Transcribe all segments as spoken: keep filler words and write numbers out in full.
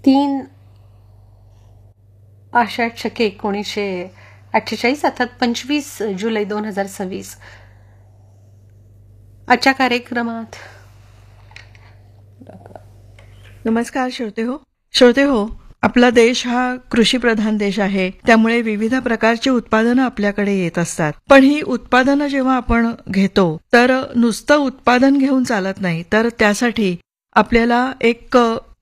तीन आषाढ शके एकोणीसशे अठ्ठेचाळीस अर्थात पंचवीस जुलै दोन हजार सव्वीस. आजच्या कार्यक्रमात नमस्कार श्रोते हो श्रोते हो आपला देश हा कृषीप्रधान देश आहे, त्यामुळे विविध प्रकारची उत्पादनं आपल्याकडे येत असतात. पण ही उत्पादनं जेव्हा आपण घेतो तर नुसतं उत्पादन घेऊन चालत नाही, तर त्यासाठी आपल्याला एक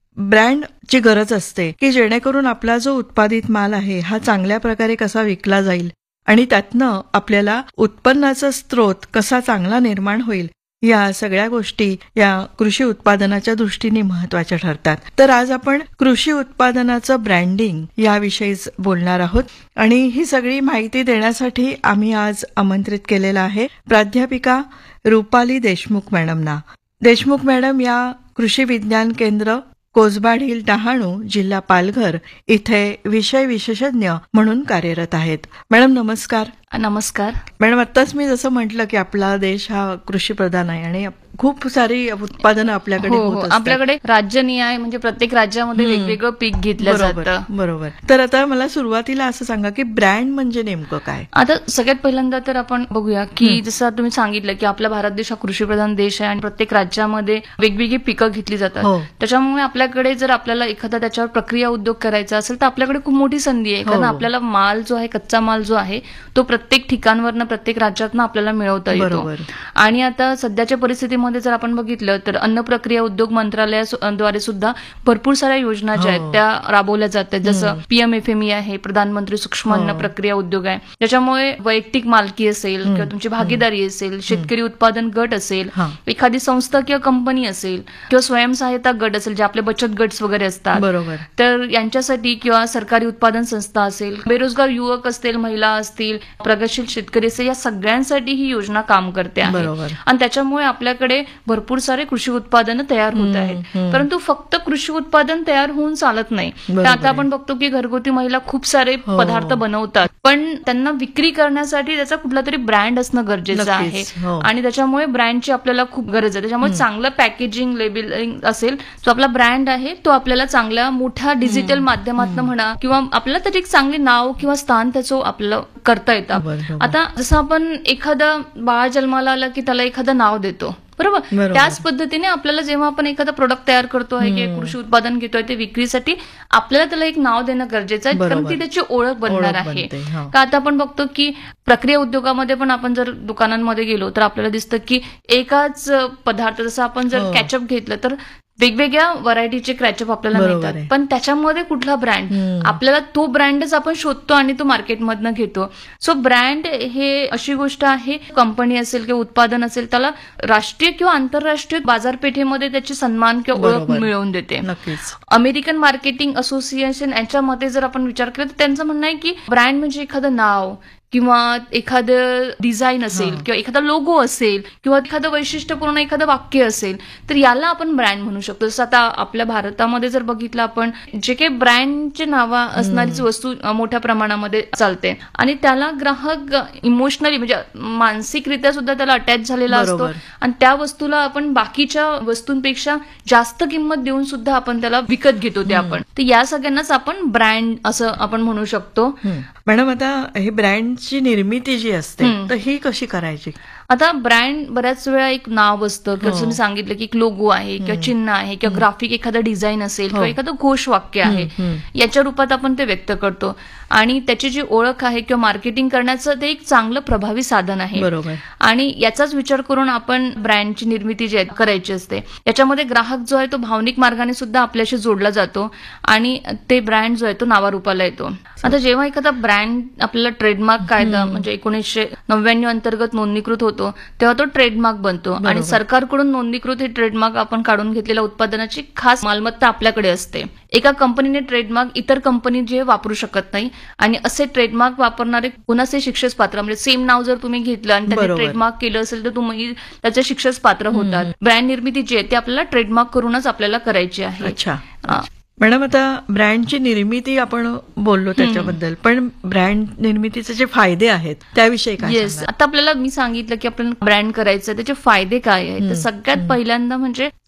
ब्रँडची गरज असते की जेणेकरून आपला जो उत्पादित माल आहे हा चांगल्या प्रकारे कसा विकला जाईल आणि त्यातनं आपल्याला उत्पन्नाचा स्रोत कसा चांगला निर्माण होईल, या सगळ्या गोष्टी या कृषी उत्पादनाच्या दृष्टीने महत्वाच्या ठरतात. तर आज आपण कृषी उत्पादनाचं ब्रँडिंग याविषयीच बोलणार आहोत आणि ही सगळी माहिती देण्यासाठी आम्ही आज आमंत्रित केलेला आहे प्राध्यापिका रुपाली देशमुख मॅडमना. देशमुख मॅडम या कृषी विज्ञान केंद्र कोसबाड हिल डहाणू जिल्हा पालघर इथे विषय विशेषज्ञ म्हणून कार्यरत आहेत. मॅडम नमस्कार. नमस्कार मॅडम, आत्ताच मी जसं म्हटलं की आपला देश हा कृषी प्रधान आहे आणि खूप सारी उत्पादनं आपल्याकडे होत असतात. आपल्याकडे राज्यनिहाय म्हणजे प्रत्येक राज्यामध्ये वेगवेगळं पीक घेतलं जातं. बरोबर. तर आता मला सुरुवातीला असं सांगा की ब्रँड म्हणजे नेमकं काय? आता सगळ्यात पहिल्यांदा तर आपण बघूया की जसं तुम्ही सांगितलं की आपला भारत देश हा कृषीप्रधान देश आहे आणि प्रत्येक राज्यामध्ये वेगवेगळी पिकं घेतली जातात. त्याच्यामुळे आपल्याकडे जर आपल्याला एखादा त्याच्यावर प्रक्रिया उद्योग करायचा असेल तर आपल्याकडे खूप मोठी संधी आहे, कारण आपल्याला माल जो आहे, कच्चा माल जो आहे तो प्रत्येक ठिकाणवरनं प्रत्येक राज्यातनं आपल्याला मिळवता येतो. आणि आता सध्याच्या परिस्थितीमध्ये जर आपण बघितलं तर अन्न प्रक्रिया उद्योग मंत्रालयाद्वारे सुद्धा भरपूर साऱ्या योजना ज्या आहेत त्या राबवल्या जातात. जसं पीएमएफएमई आहे, प्रधानमंत्री सूक्ष्म अन्न प्रक्रिया उद्योग आहे, ज्याच्यामुळे वैयक्तिक मालकी असेल किंवा तुमची भागीदारी असेल, शेतकरी उत्पादन गट असेल, एखादी संस्था किंवा कंपनी असेल किंवा स्वयंसहायता गट असेल, जे आपले बचत गट वगैरे असतात, बरोबर, तर यांच्यासाठी किंवा सरकारी उत्पादन संस्था असेल, बेरोजगार युवक असतील, महिला असतील, प्रगतशील शेतकरी असेल, या सगळ्यांसाठी ही योजना काम करते आहे. आणि त्याच्यामुळे आपल्याकडे भरपूर सारे कृषी उत्पादनं तयार होत आहेत. परंतु फक्त कृषी उत्पादन तयार होऊन चालत नाही. तर आता आपण बघतो की घरगुती महिला खूप सारे पदार्थ बनवतात, पण त्यांना विक्री करण्यासाठी त्याचा कुठला तरी ब्रँड असणं गरजेचं आहे आणि त्याच्यामुळे ब्रँडची आपल्याला खूप गरज आहे. त्याच्यामुळे चांगलं पॅकेजिंग, लेबलिंग असेल, जो आपला ब्रँड आहे तो आपल्याला चांगल्या मोठ्या डिजिटल माध्यमातून म्हणा किंवा आपल्याला त्याचे एक चांगले नाव किंवा स्थान त्याचं आपल्याला करता येतं. आता जसं आपण एखादा बाळ जन्माला आला की त्याला एखादं नाव देतो, बरोबर, त्याच पद्धतीने आपल्याला जेव्हा आपण एखादा प्रोडक्ट तयार करतोय किंवा कृषी उत्पादन घेतोय ते विक्रीसाठी आपल्याला त्याला एक नाव देणं गरजेचं आहे, कारण ती त्याची ओळख बनणार आहे. का आता आपण बघतो की प्रक्रिया उद्योगामध्ये पण आपण जर दुकानांमध्ये गेलो तर आपल्याला दिसतं की एकाच पदार्थ, जसं आपण जर कॅचअप घेतलं तर वेगवेगळ्या व्हरायटीचे क्रॅचअप आपल्याला मिळतात, पण त्याच्यामध्ये कुठला ब्रँड, आपल्याला तो ब्रँडच आपण शोधतो आणि तो मार्केटमधनं घेतो. सो ब्रँड हे अशी गोष्ट आहे, कंपनी असेल किंवा उत्पादन असेल, त्याला राष्ट्रीय किंवा आंतरराष्ट्रीय बाजारपेठेमध्ये त्याची सन्मान किंवा ओळख मिळवून देते. अमेरिकन मार्केटिंग असोसिएशन यांच्यामध्ये जर आपण विचार केला तर त्यांचं म्हणणं आहे की ब्रँड म्हणजे एखादं नाव किंवा एखादं डिझाईन असेल किंवा एखादा लोगो असेल किंवा एखादं वैशिष्ट्यपूर्ण एखादं वाक्य असेल तर याला आपण ब्रँड म्हणू शकतो. जसं आता आपल्या भारतामध्ये जर बघितलं आपण, जे काही ब्रँडचे नाव असणारीच वस्तू मोठ्या प्रमाणामध्ये चालते आणि त्याला ग्राहक इमोशनली म्हणजे मानसिकरित्या सुद्धा त्याला अटॅच झालेला असतो आणि त्या वस्तूला आपण बाकीच्या वस्तूंपेक्षा जास्त किंमत देऊन सुद्धा आपण त्याला विकत घेतो ते आपण. तर या सगळ्यांनाच आपण ब्रँड असं आपण म्हणू शकतो. मॅडम, आता हे ब्रँडची निर्मिती जी असते तर ही कशी करायची? आता ब्रँड बऱ्याच वेळा एक नाव असतं किंवा तुम्ही सांगितलं की एक लोगो आहे किंवा चिन्ह आहे किंवा ग्राफिक एखादा डिझाईन असेल किंवा एखादं घोष वाक्य आहे, याच्या रूपात आपण ते व्यक्त करतो आणि त्याची जी ओळख आहे किंवा मार्केटिंग करण्याचं ते एक चांगलं प्रभावी साधन आहे. बरोबर. आणि याचाच विचार करून आपण ब्रँडची निर्मिती जी करायची असते, याच्यामध्ये ग्राहक जो आहे तो भावनिक मार्गाने सुद्धा आपल्याशी जोडला जातो आणि ते ब्रँड जो आहे तो नावारूपाला येतो. आता जेव्हा एखादा ब्रँड आपल्याला ट्रेडमार्क कायदा म्हणजे एकोणीसशे नव्याण्णव अंतर्गत नोंदणीकृत होतो तेव्हा तो ट्रेडमार्क बनतो आणि सरकारकडून नोंदणीकृत हे ट्रेडमार्क आपण काढून घेतलेल्या उत्पादनाची खास मालमत्ता आपल्याकडे असते. एका कंपनीने ट्रेडमार्क इतर कंपनी जे वापरू शकत नाही आणि असे ट्रेडमार्क वापरणारे कोणाचे शिक्षेस पात्र, म्हणजे सेम नाव जर तुम्ही घेतलं आणि त्यांनी ट्रेडमार्क केलं असेल तर तुम्ही त्याचे शिक्षेस पात्र होतात. ब्रँड निर्मिती जी आहे ती आपल्याला ट्रेडमार्क करूनच आपल्याला करायची आहे. अच्छा मॅडम, आता ब्रँडची निर्मिती आपण बोललो त्याच्याबद्दल, पण ब्रँड निर्मितीचे जे फायदे आहेत त्याविषयी काय? येस, आता आपल्याला मी सांगितलं की आपण ब्रँड करायचं, त्याचे फायदे काय आहेत. तर सगळ्यात पहिल्यांदा म्हणजे